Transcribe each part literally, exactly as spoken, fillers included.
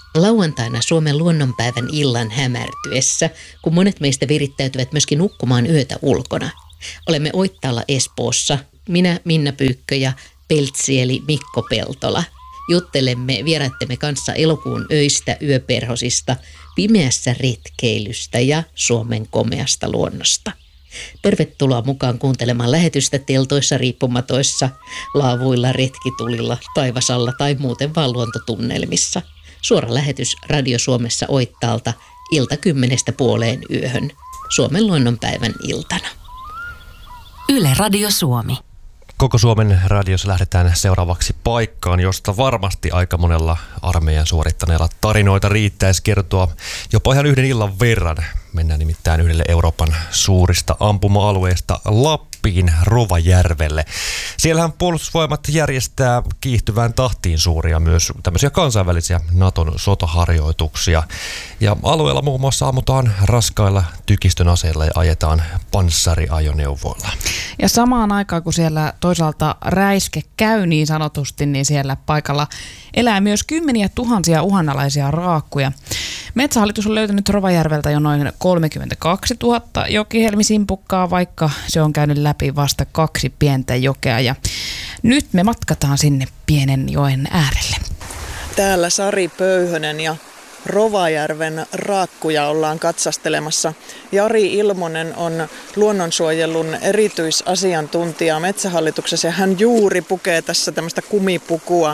Lauantaina Suomen luonnonpäivän illan hämärtyessä, kun monet meistä virittäytyvät myöskin nukkumaan yötä ulkona. Olemme Oittaalla Espoossa, minä Minna Pyykkö ja Peltsi eli Mikko Peltola. Juttelemme vieraittemme kanssa elokuun öistä, yöperhosista, pimeässä retkeilystä ja Suomen komeasta luonnosta. Tervetuloa mukaan kuuntelemaan lähetystä teltoissa, riippumatoissa, laavuilla, retkitulilla, taivasalla tai muuten vaan luontotunnelmissa. Suora lähetys Radio Suomessa Oittaalta ilta kymmenestä puoleen yöhön Suomen luonnonpäivän iltana. Yle Radio Suomi. Koko Suomen radiossa lähdetään seuraavaksi paikkaan, josta varmasti aika monella armeijan suorittaneella tarinoita riittäisi kertoa jopa ihan yhden illan verran. Mennään nimittäin yhdelle Euroopan suurista ampuma-alueista Lappiin Rovajärvelle. Siellähän puolustusvoimat järjestää kiihtyvään tahtiin suuria myös tämmöisiä kansainvälisiä Naton sotaharjoituksia. Ja alueella muun muassa ammutaan raskailla tykistön aseilla ja ajetaan panssariajoneuvoilla. Ja samaan aikaan, kun siellä toisaalta räiske käy niin sanotusti, niin siellä paikalla elää myös kymmeniä tuhansia uhanalaisia raakkuja. Metsähallitus on löytänyt Rovajärveltä jo noin kolmekymmentäkaksituhatta jokihelmisimpukkaa, vaikka se on käynyt läpi vasta kaksi pientä jokea. Ja nyt me matkataan sinne pienen joen äärelle. Täällä Sari Pöyhönen ja Rovajärven raakkuja ollaan katsastelemassa. Jari Ilmonen on luonnonsuojelun erityisasiantuntija Metsähallituksessa ja hän juuri pukee tässä tämmöistä kumipukua.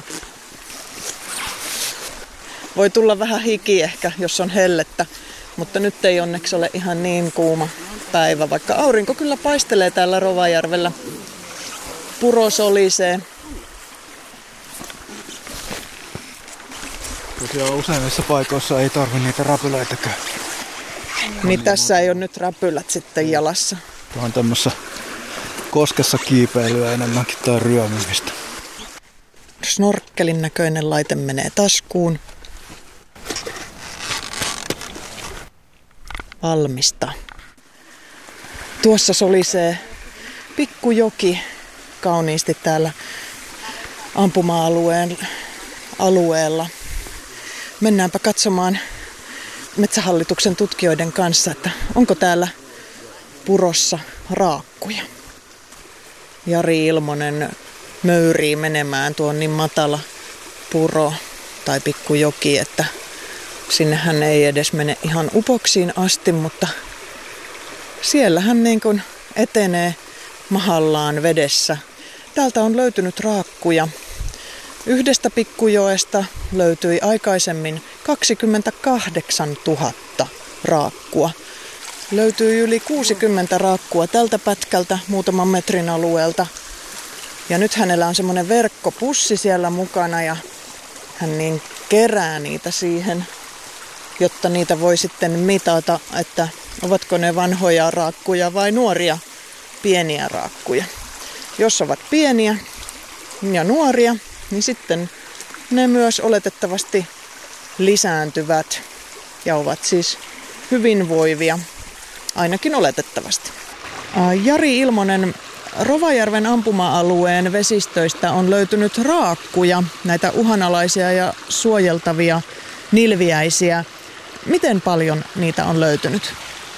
Voi tulla vähän hiki ehkä, jos on hellettä, mutta nyt ei onneksi ole ihan niin kuuma päivä, vaikka aurinko kyllä paistelee täällä Rovajärvellä. Puro solisee. Tosiaan useimmissa paikoissa ei tarvitse niitä räpylöitäkään. Niin tässä ei ole nyt räpylät sitten jalassa. Tuo on tämmössä koskessa kiipeilyä enemmänkin tai ryömymistä. Snorkkelin näköinen laite menee taskuun. Valmista. Tuossa solisee pikkujoki kauniisti täällä ampuma-alueen alueella. Mennäänpä katsomaan Metsähallituksen tutkijoiden kanssa, että onko täällä purossa raakkuja. Jari Ilmonen möyrii menemään, tuo on niin matala puro tai pikkujoki, että sinnehän ei edes mene ihan upoksiin asti, mutta siellä hän niin kuin etenee mahallaan vedessä. Täältä on löytynyt raakkuja. Yhdestä pikkujoesta löytyi aikaisemmin kaksikymmentäkahdeksantuhatta raakkua. Löytyi yli kuusikymmentä raakkua tältä pätkältä muutaman metrin alueelta. Ja nyt hänellä on semmoinen verkkopussi siellä mukana ja hän niin kerää niitä siihen, jotta niitä voi sitten mitata, että ovatko ne vanhoja raakkuja vai nuoria pieniä raakkuja. Jos ovat pieniä ja nuoria, niin sitten ne myös oletettavasti lisääntyvät ja ovat siis hyvinvoivia, ainakin oletettavasti. Jari Ilmonen, Rovajärven ampuma-alueen vesistöistä on löytynyt raakkuja, näitä uhanalaisia ja suojeltavia nilviäisiä. Miten paljon niitä on löytynyt?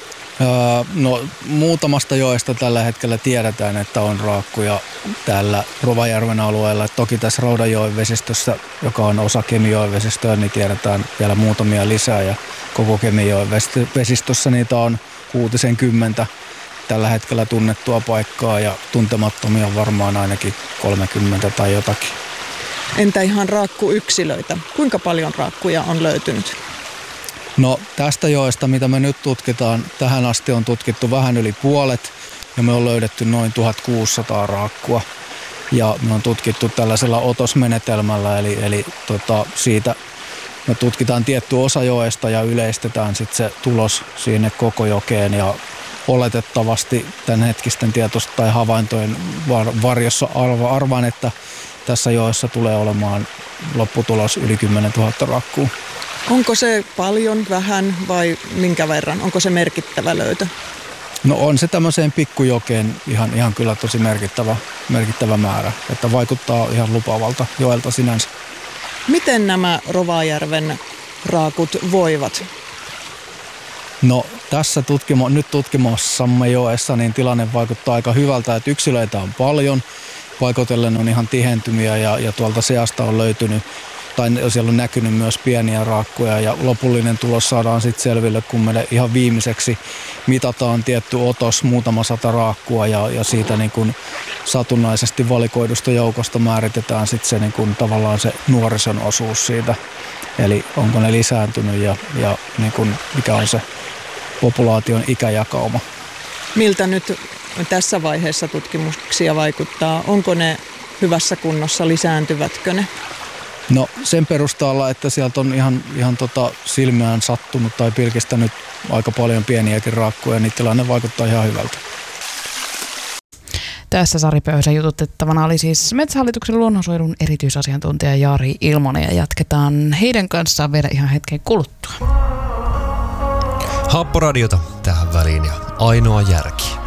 No muutamasta joesta tällä hetkellä tiedetään, että on raakkuja täällä Rovajärven alueella. Toki tässä Roudajoen vesistössä, joka on osa Kemijoen vesistöä, niin tiedetään vielä muutamia lisää. Ja koko Kemijoen vesistössä niitä on kuutisenkymmentä tällä hetkellä tunnettua paikkaa ja tuntemattomia on varmaan ainakin kolmekymmentä tai jotakin. Entä ihan raakkuyksilöitä? Kuinka paljon raakkuja on löytynyt? No tästä joesta, mitä me nyt tutkitaan, tähän asti on tutkittu vähän yli puolet ja me on löydetty noin tuhatkuusisataa raakkua. Ja me on tutkittu tällaisella otosmenetelmällä, eli, eli tota, siitä me tutkitaan tietty osa joesta ja yleistetään sitten se tulos sinne koko jokeen ja oletettavasti tämän hetkisten tietoista tai havaintojen var- varjossa arva, arvaan, että tässä joessa tulee olemaan lopputulos yli kymmenen tuhatta raakkua. Onko se paljon, vähän vai minkä verran? Onko se merkittävä löytö? No on se tämmöiseen pikkujokeen ihan, ihan kyllä tosi merkittävä, merkittävä määrä, että vaikuttaa ihan lupaavalta joelta sinänsä. Miten nämä Rovajärven raakut voivat? No tässä tutkimo, nyt tutkimossamme joessa niin tilanne vaikuttaa aika hyvältä, että yksilöitä on paljon, paikoitellen on ihan tihentymiä ja, ja tuolta seasta on löytynyt, tai siellä on näkynyt myös pieniä raakkuja ja lopullinen tulos saadaan sitten selville, kun meille ihan viimeiseksi mitataan tietty otos, muutama sata raakkua ja, ja siitä niin kuin satunnaisesti valikoidusta joukosta määritetään sitten se niin kuin tavallaan se nuorison osuus siitä, eli onko ne lisääntynyt ja, ja niin kuin mikä on se populaation ikäjakauma. Miltä nyt tässä vaiheessa tutkimuksia vaikuttaa? Onko ne hyvässä kunnossa, lisääntyvätkö ne? No sen perusteella, että sieltä on ihan, ihan tota silmään sattunut tai pilkistänyt aika paljon pieniäkin raakkuja, niin tilanne vaikuttaa ihan hyvältä. Tässä Sari Pöyhösen jututettavana oli siis Metsähallituksen luonnonsuojelun erityisasiantuntija Jari Ilmonen ja jatketaan heidän kanssaan vielä ihan hetken kuluttua. Happoradiota tähän väliin ja ainoa järki.